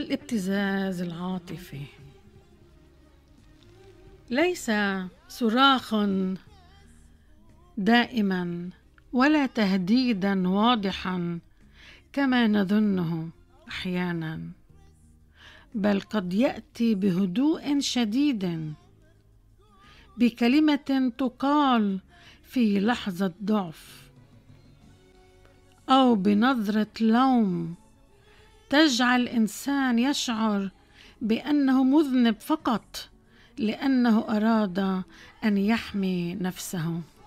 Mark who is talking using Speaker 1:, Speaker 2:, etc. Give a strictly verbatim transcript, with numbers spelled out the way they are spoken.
Speaker 1: الابتزاز العاطفي ليس صراخ دائما ولا تهديدا واضحا كما نظنه احيانا، بل قد ياتي بهدوء شديد، بكلمه تقال في لحظه ضعف، او بنظره لوم تجعل الانسان يشعر بانه مذنب فقط لانه اراد ان يحمي نفسه.